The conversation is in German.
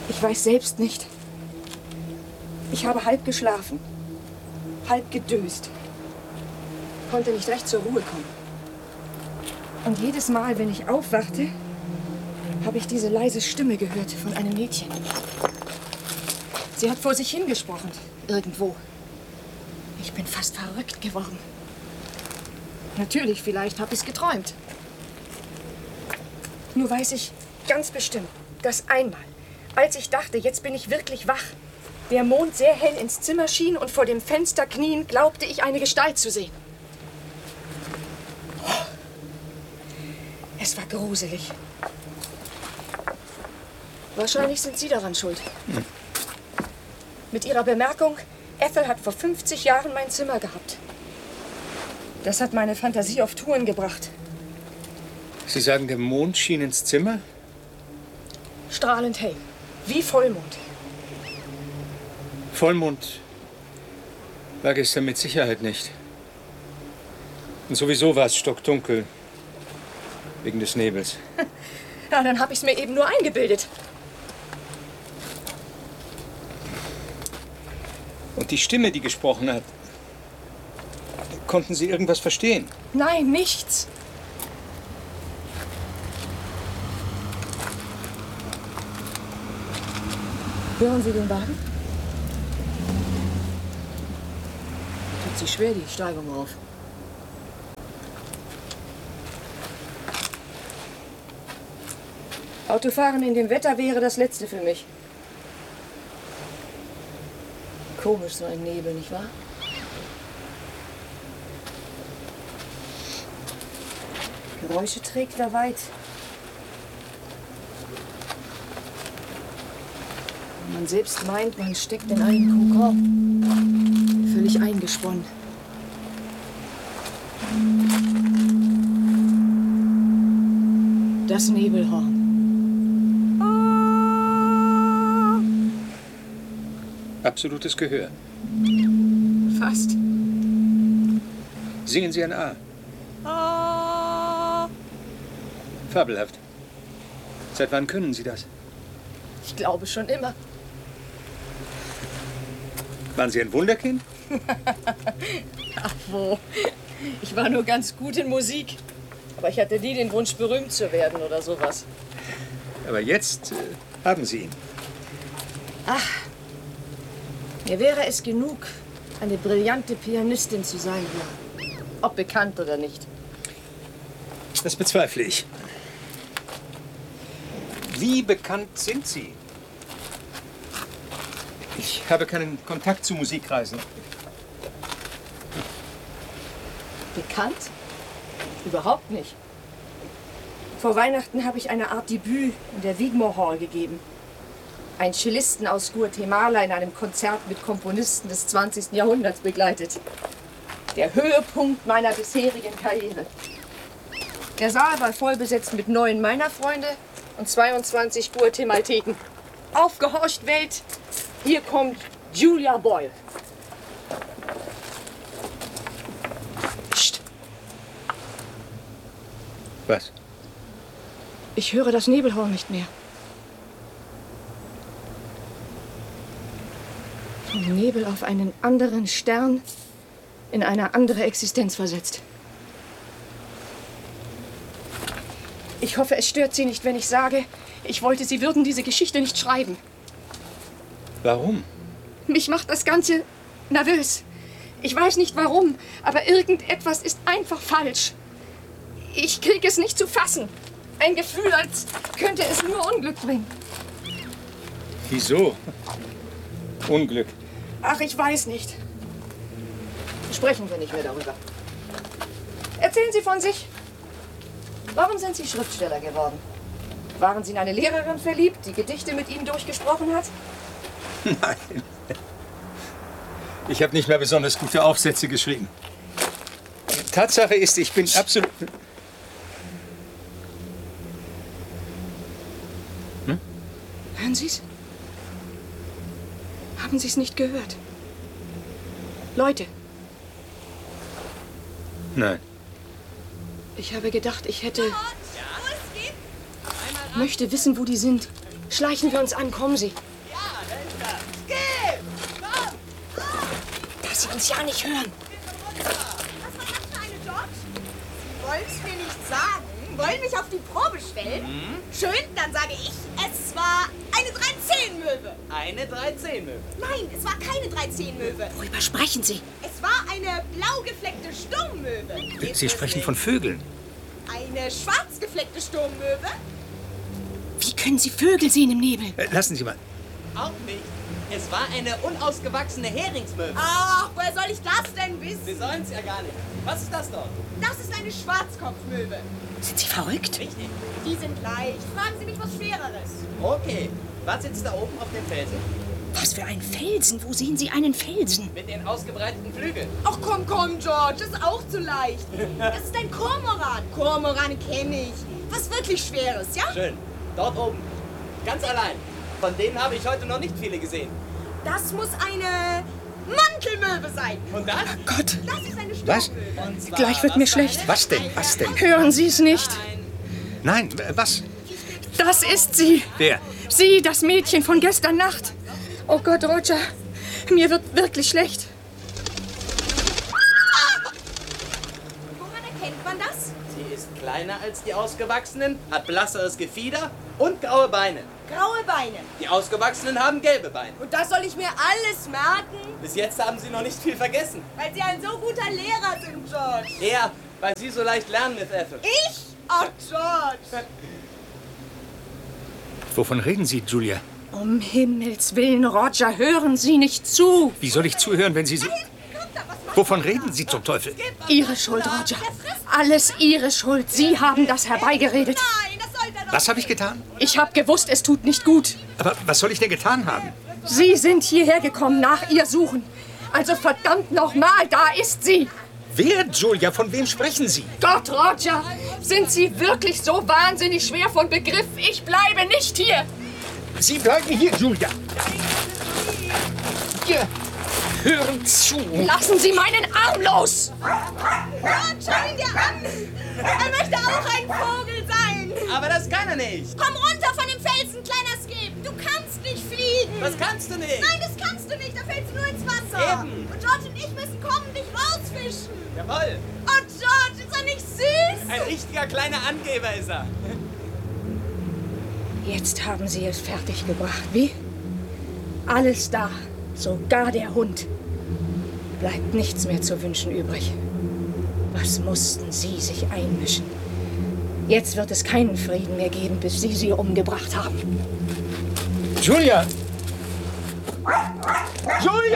Ich weiß selbst nicht. Ich habe halb geschlafen, halb gedöst. Konnte nicht recht zur Ruhe kommen. Und jedes Mal, wenn ich aufwachte, habe ich diese leise Stimme gehört von einem Mädchen. Sie hat vor sich hingesprochen, irgendwo. Ich bin fast verrückt geworden. Natürlich, vielleicht habe ich es geträumt. Nur weiß ich ganz bestimmt, dass einmal, als ich dachte, jetzt bin ich wirklich wach, der Mond sehr hell ins Zimmer schien und vor dem Fenster kniend glaubte ich, eine Gestalt zu sehen. Es war gruselig. Wahrscheinlich sind Sie daran schuld. Mit Ihrer Bemerkung, Ethel hat vor 50 Jahren mein Zimmer gehabt. Das hat meine Fantasie auf Touren gebracht. Sie sagen, der Mond schien ins Zimmer? Strahlend hell, wie Vollmond. Vollmond war gestern mit Sicherheit nicht. Und sowieso war es stockdunkel. Wegen des Nebels. Ja, dann habe ich es mir eben nur eingebildet. Und die Stimme, die gesprochen hat, konnten Sie irgendwas verstehen? Nein, nichts. Hören Sie den Wagen? Tut sich schwer, die Steigung auf. Autofahren in dem Wetter wäre das Letzte für mich. Komisch, so ein Nebel, nicht wahr? Geräusche trägt er weit. Und man selbst meint, man steckt in einem Kokon. Völlig eingesponnen. Das Nebelhorn. Absolutes Gehör. Fast. Singen Sie ein A. Fabelhaft. Seit wann können Sie das? Ich glaube schon immer. Waren Sie ein Wunderkind? Ach wo. Ich war nur ganz gut in Musik. Aber ich hatte nie den Wunsch, berühmt zu werden oder sowas. Aber jetzt haben Sie ihn. Ach, mir wäre es genug, eine brillante Pianistin zu sein hier. Ob bekannt oder nicht. Das bezweifle ich. Wie bekannt sind Sie? Ich habe keinen Kontakt zu Musikkreisen. Bekannt? Überhaupt nicht. Vor Weihnachten habe ich eine Art Debüt in der Wigmore Hall gegeben. Ein Cellisten aus Guatemala in einem Konzert mit Komponisten des 20. Jahrhunderts begleitet. Der Höhepunkt meiner bisherigen Karriere. Der Saal war voll besetzt mit 9 meiner Freunde und 22 Guatemalteken. Aufgehorcht, Welt! Hier kommt Julia Boyle. Psst. Was? Ich höre das Nebelhorn nicht mehr. Vom Nebel auf einen anderen Stern, in eine andere Existenz versetzt. Ich hoffe, es stört Sie nicht, wenn ich sage, ich wollte, Sie würden diese Geschichte nicht schreiben. Warum? Mich macht das Ganze nervös. Ich weiß nicht warum, aber irgendetwas ist einfach falsch. Ich kriege es nicht zu fassen. Ein Gefühl, als könnte es nur Unglück bringen. Wieso? Unglück. Ach, ich weiß nicht. Sprechen wir nicht mehr darüber. Erzählen Sie von sich. Warum sind Sie Schriftsteller geworden? Waren Sie in eine Lehrerin verliebt, die Gedichte mit Ihnen durchgesprochen hat? Nein. Ich habe nicht mehr besonders gute Aufsätze geschrieben. Tatsache ist, ich bin absolut... Hm? Hören Sie es? Haben Sie es nicht gehört? Leute. Nein. Ich habe gedacht, ich hätte... möchte wissen, wo die sind. Schleichen wir uns an, kommen Sie. Ja, da ist er. Skip! Komm! Dass Sie uns ja nicht hören. Was war das für eine George? Sie wollen es mir nicht sagen. Wollen mich auf die Probe stellen? Schön, dann sage ich, es war eine 13-Möwe. Eine 13-Möwe. Nein, es war keine 13-Möwe. Worüber sprechen Sie? Es war eine blau gefleckte Sturmmöwe. Sie sprechen von Vögeln. Eine schwarz gefleckte Sturmmöwe. Wie können Sie Vögel sehen im Nebel? Lassen Sie mal. Auch nicht. Es war eine unausgewachsene Heringsmöwe. Ach, woher soll ich das denn Sie wissen? sollen es ja gar nicht. Was ist das dort? Das ist eine Schwarzkopfmöwe. Sind Sie verrückt? Richtig. Die sind leicht. Fragen Sie mich was Schwereres. Okay. Was sitzt da oben auf dem Felsen? Was für ein Felsen? Wo sehen Sie einen Felsen? Mit den ausgebreiteten Flügeln. Ach komm, George, das ist auch zu leicht. Das ist ein Kormoran. Kormorane kenne ich. Was wirklich Schweres, ja? Schön. Dort oben. Ganz allein. Von denen habe ich heute noch nicht viele gesehen. Das muss eine Mantelmöwe sein. Und das? Gott, Das ist eine Was? Sturmmöwe. Und zwar, Gleich wird mir was war schlecht. eine- Was denn? Was denn? hören Sie es nicht? Nein. Nein, was? Das ist sie. Wer? Sie, das Mädchen von gestern Nacht. Oh Gott, Roger, mir wird wirklich schlecht. Woran erkennt man das? Sie ist kleiner als die Ausgewachsenen, hat blasseres Gefieder und graue Beine. Graue Beine. Die Ausgewachsenen haben gelbe Beine. Und das soll ich mir alles merken? Bis jetzt haben Sie noch nicht viel vergessen. Weil Sie ein so guter Lehrer sind, George. Ja, weil Sie so leicht lernen, Miss Ethel. Ich? Ach, George. Wovon reden Sie, Julia? Um Himmels Willen, Roger, hören Sie nicht zu. Wie soll ich zuhören, wenn Sie... Kommt da, was macht Wovon reden Sie zum Teufel? Ihre Schuld, Roger. Alles Ihre Schuld. Sie haben das herbeigeredet. Nein, das sollte er doch. Was habe ich getan? Ich habe gewusst, es tut nicht gut. Aber was soll ich denn getan haben? Sie sind hierher gekommen nach ihr Suchen. Also verdammt nochmal, da ist sie. Wer, Julia? Von wem sprechen Sie? Gott, Roger, sind Sie wirklich so wahnsinnig schwer von Begriff? Ich bleibe nicht hier. Sie bleiben hier, Julia. Hier. Hören zu. Lassen Sie meinen Arm los. George, schau ihn dir an. Er möchte auch ein Vogel sein. Aber das kann er nicht. Komm runter von dem Felsen, kleiner Skip. Du kannst nicht fliegen. Das kannst du nicht. Nein, das kannst du nicht. Da fällst du nur ins Wasser. Eben. Und George und ich müssen kommen und dich rausfischen. Jawohl. Oh, George, ist er nicht süß? Ein richtiger kleiner Angeber ist er. Jetzt haben Sie es fertiggebracht. Wie? Alles da, sogar der Hund. Bleibt nichts mehr zu wünschen übrig. Was mussten Sie sich einmischen? Jetzt wird es keinen Frieden mehr geben, bis Sie sie umgebracht haben. Julia! Julia!